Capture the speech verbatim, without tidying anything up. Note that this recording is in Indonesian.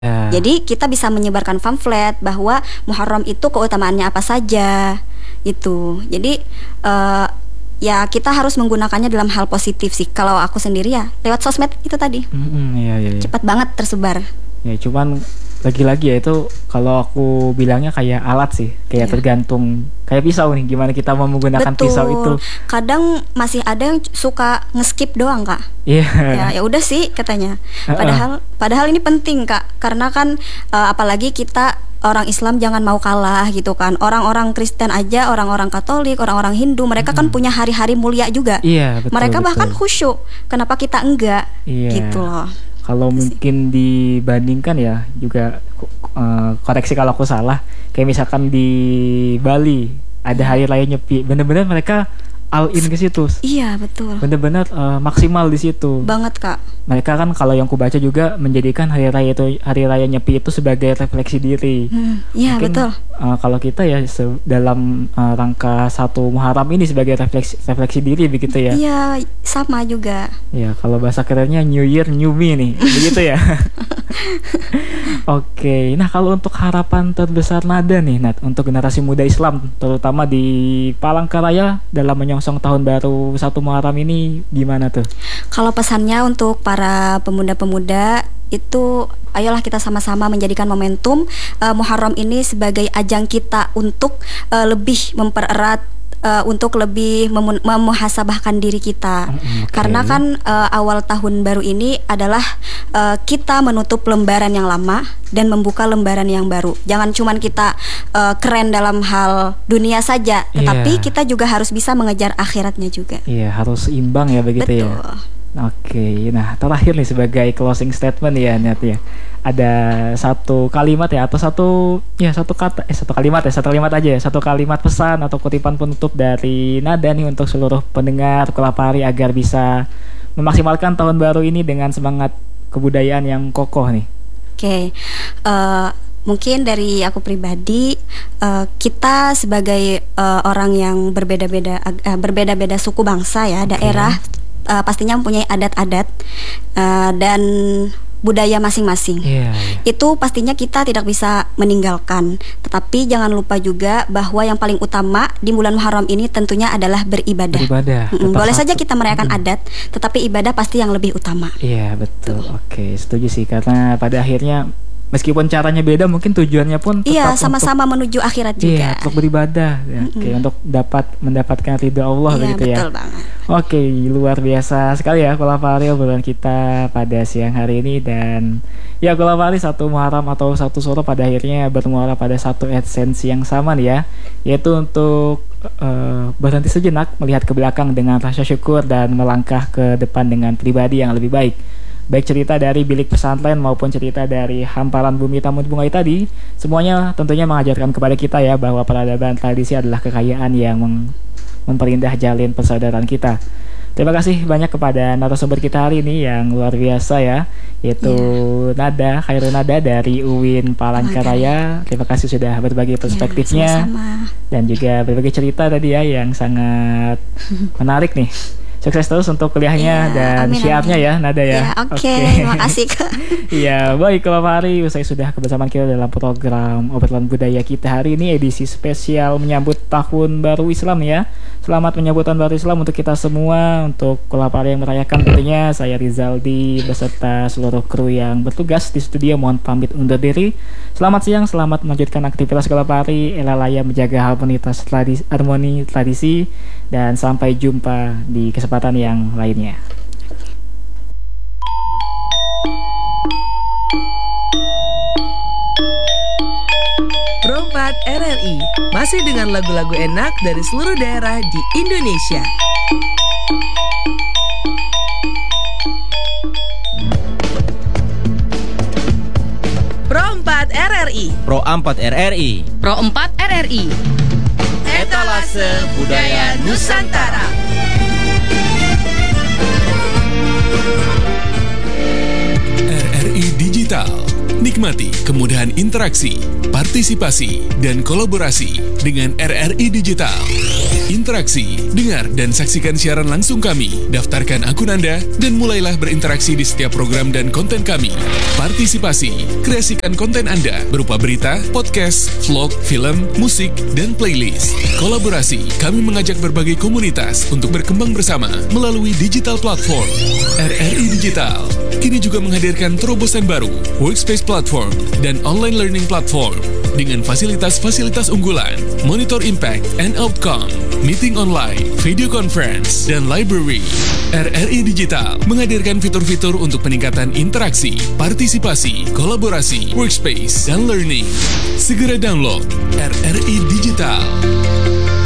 Ya. Jadi kita bisa menyebarkan pamflet bahwa Muharram itu keutamaannya apa saja itu. Jadi uh, ya kita harus menggunakannya dalam hal positif sih. Kalau aku sendiri ya lewat sosmed itu tadi. Mm-hmm, iya, iya, iya. Cepat banget tersebar. Ya cuman lagi-lagi ya itu kalau aku bilangnya kayak alat sih, kayak yeah. tergantung kayak pisau nih, gimana kita mau menggunakan Betul. pisau itu. Kadang masih ada yang suka ngeskip doang kak. Iya. Yeah. Ya ya udah sih katanya. Padahal uh-uh. padahal ini penting kak, karena kan uh, apalagi kita orang Islam jangan mau kalah gitu kan. Orang-orang Kristen aja, orang-orang Katolik, orang-orang Hindu, mereka hmm. kan punya hari-hari mulia juga. Iya betul. Mereka betul. bahkan khusyuk. Kenapa kita enggak? Iya. Gitu loh. Kalau mungkin dibandingkan ya juga uh, koreksi kalau aku salah, kayak misalkan di Bali ada hari raya Nyepi, bener-bener mereka all in ke situ. Iya betul. Bener-bener uh, maksimal di situ. Banget kak. Mereka kan kalau yang ku baca juga menjadikan hari raya itu hari raya Nyepi itu sebagai refleksi diri. Iya hmm, betul. Uh, kalau kita ya se- dalam uh, rangka satu Muharram ini sebagai refleksi refleksi diri begitu ya. Iya sama juga. Ya kalau bahasa kerennya New Year New Me nih begitu ya. Oke, okay. Nah kalau untuk harapan terbesar Nada nih Nat untuk generasi muda Islam terutama di Palangkaraya dalam menyongsong tahun baru satu Muharram ini gimana tuh? Kalau pesannya untuk para pemuda-pemuda itu ayolah kita sama-sama menjadikan momentum uh, Muharram ini sebagai ajang kita untuk uh, lebih mempererat Uh, untuk lebih mem- memuhasabahkan diri kita. Okay. Karena kan uh, awal tahun baru ini adalah uh, kita menutup lembaran yang lama dan membuka lembaran yang baru. Jangan cuman kita uh, keren dalam hal dunia saja, tetapi yeah. kita juga harus bisa mengejar akhiratnya juga. Iya, yeah, harus imbang ya begitu. Betul. Ya. Oke, okay. Nah terakhir nih sebagai closing statement ya Nat ya, ada satu kalimat ya atau satu ya satu kata eh satu kalimat ya satu kalimat aja ya satu kalimat pesan atau kutipan penutup dari Nada nih untuk seluruh pendengar Kulapari agar bisa memaksimalkan tahun baru ini dengan semangat kebudayaan yang kokoh nih. Oke, okay. uh, mungkin dari aku pribadi uh, kita sebagai uh, orang yang berbeda-beda uh, berbeda-beda suku bangsa ya okay. daerah Uh, pastinya mempunyai adat-adat uh, dan budaya masing-masing. Yeah, yeah. Itu pastinya kita tidak bisa meninggalkan. Tetapi jangan lupa juga bahwa yang paling utama di bulan Muharram ini tentunya adalah beribadah. Beribadah. Mm-mm. Boleh saja kita merayakan mm-hmm. adat, tetapi ibadah pasti yang lebih utama. Iya yeah, betul. Oke, okay, setuju sih karena pada akhirnya meskipun caranya beda, mungkin tujuannya pun tetap iya, sama-sama untuk, menuju akhirat juga. Iya, untuk beribadah, ya, mm-hmm. okay, untuk dapat mendapatkan ridha Allah, iya, begitu ya. Betul banget. Oke, okay, luar biasa sekali ya Kulapari obrolan kita pada siang hari ini dan ya Kulapari satu Muharram atau satu Suro pada akhirnya bermuara pada satu esensi yang sama nih ya, yaitu untuk uh, berhenti sejenak, melihat ke belakang dengan rasa syukur dan melangkah ke depan dengan pribadi yang lebih baik. Baik cerita dari bilik pesantren maupun cerita dari hamparan bumi Taman Bungai tadi, semuanya tentunya mengajarkan kepada kita ya bahwa peradaban tradisi adalah kekayaan yang mem- memperindah jalin persaudaraan kita. Terima kasih banyak kepada narasumber kita hari ini yang luar biasa ya, yaitu yeah. Nada, Khairul Nada dari U I N Palangkaraya. Terima kasih sudah berbagi perspektifnya yeah, dan juga berbagi cerita tadi ya yang sangat menarik nih. Sukses terus untuk kuliahnya ya, dan amin, syiarnya amin. Ya Nada ya. Ya oke, okay. okay. Terima kasih Kak. Iya, baik Kulapari, usai sudah kebersamaan kita dalam program obrolan budaya kita hari ini edisi spesial menyambut tahun baru Islam ya. Selamat menyambut tahun baru Islam untuk kita semua, untuk Kulapari yang merayakan tentunya. Saya Rizaldi beserta seluruh kru yang bertugas di studio mohon pamit undur diri. Selamat siang, selamat melanjutkan aktivitas Kulapari, elalaya menjaga harmonitas tradisi, harmoni tradisi dan sampai jumpa di kesempatan yang lainnya. Pro empat R R I masih dengan lagu-lagu enak dari seluruh daerah di Indonesia. Pro empat R R I. Pro empat R R I. Pro empat R R I. Etalase Budaya Nusantara. R R I Digital. Nikmati kemudahan interaksi, partisipasi, dan kolaborasi dengan R R I Digital. Interaksi, dengar dan saksikan siaran langsung kami, daftarkan akun Anda, dan mulailah berinteraksi di setiap program dan konten kami. Partisipasi, kreasikan konten Anda berupa berita, podcast, vlog, film, musik, dan playlist. Kolaborasi, kami mengajak berbagai komunitas untuk berkembang bersama melalui digital platform. R R I Digital kini juga menghadirkan terobosan baru, workspace platform, dan online learning platform dengan fasilitas-fasilitas unggulan, monitor impact and outcome, meeting online, video conference, dan library. R R I Digital menghadirkan fitur-fitur untuk peningkatan interaksi, partisipasi, kolaborasi, workspace, dan learning. Segera download R R I Digital.